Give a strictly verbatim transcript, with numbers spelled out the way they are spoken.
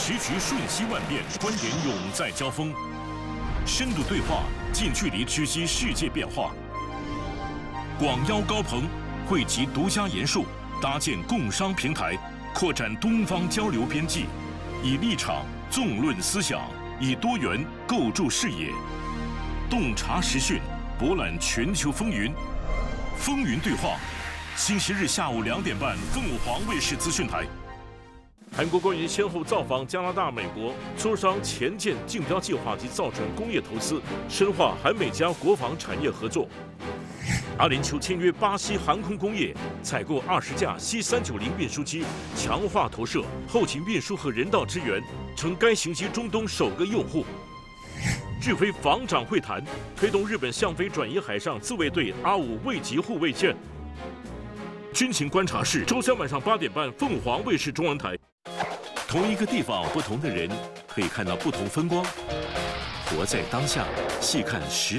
时局瞬息万变，观点永在交锋。深度对话，近距离知悉世界变化。广邀高朋，汇集独家研述，搭建共商平台，扩展东方交流边际，以立场纵论思想，以多元构筑视野，洞察时讯，博览全球风云。风云对话，星期日下午两点半，凤凰卫视资讯台。韩国官员先后造访加拿大、美国，磋商前舰竞标计划及造船工业投资，深化韩美加国防产业合作。阿联酋签约巴西航空工业，采购二十架 C 三九零运输机，强化投射、后勤运输和人道支援，成该型机中东首个用户。日菲防长会谈，推动日本向非转移海上自卫队阿五卫级护卫舰。军情观察室，周三晚上八点半，凤凰卫视中文台。同一个地方，不同的人，可以看到不同风光。活在当下，细看时。